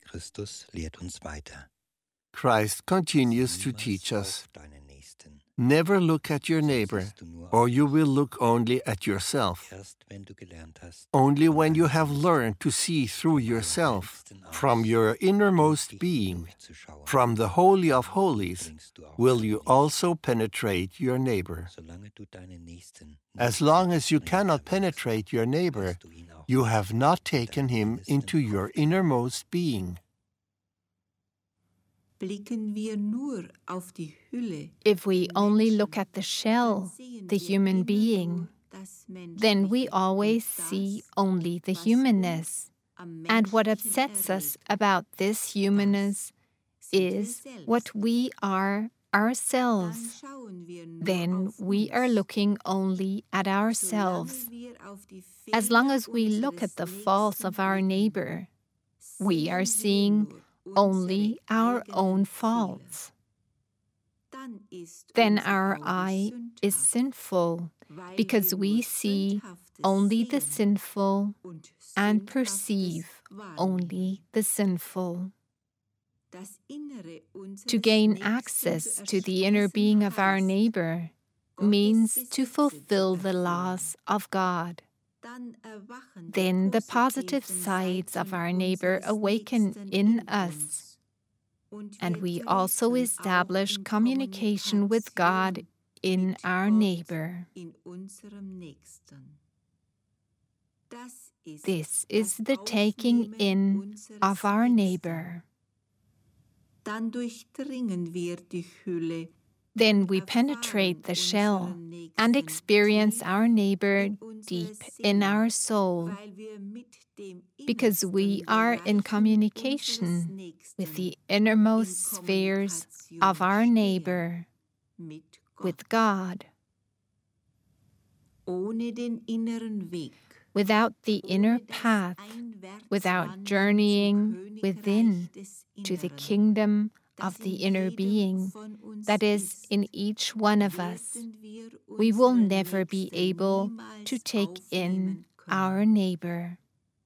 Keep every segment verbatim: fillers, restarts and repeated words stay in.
Christus lehrt uns weiter. Christ continues to teach us, never look at your neighbor, or you will look only at yourself. Only when you have learned to see through yourself, from your innermost being, from the Holy of Holies, will you also penetrate your neighbor. As long as you cannot penetrate your neighbor, you have not taken him into your innermost being. If we only look at the shell, the human being, then we always see only the humanness. And what upsets us about this humanness is what we are ourselves. Then we are looking only at ourselves. As long as we look at the faults of our neighbor, we are seeing only our own faults. Then our eye is sinful, because we see only the sinful and perceive only the sinful. To gain access to the inner being of our neighbor means to fulfill the laws of God. Then the positive sides of our neighbor awaken in us, and we also establish communication with God in our neighbor. This is the taking in of our neighbor. Then we penetrate the shell and experience our neighbor deep in our soul, because we are in communication with the innermost spheres of our neighbor, with God. Without the inner path, without journeying within to the kingdom of the inner being that is in each one of us, we will never be able to take in our neighbor.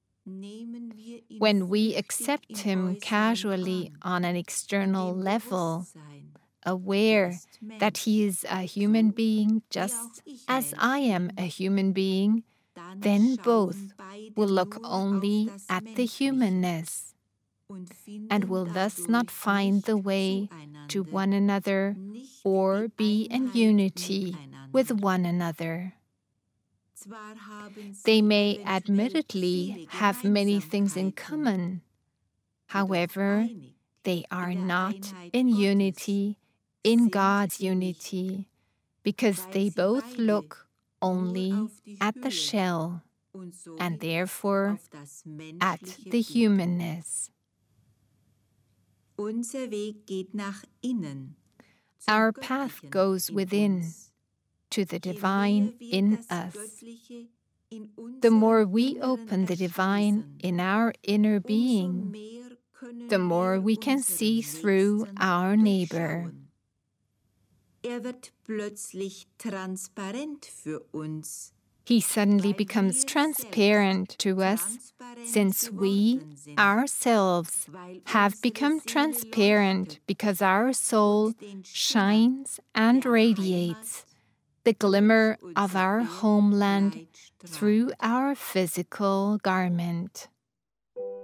When we accept him casually on an external level, aware that he is a human being just as I am a human being, then both will look only at the humanness, and will thus not find the way to one another or be in unity with one another. They may admittedly have many things in common. However, they are not in unity, in God's unity, because they both look only at the shell, and therefore at the humanness. Our path goes within, to the divine in us. The more we open the divine in our inner being, the more we can see through our neighbor. He suddenly becomes transparent to us, since we ourselves have become transparent because our soul shines and radiates the glimmer of our homeland through our physical garment.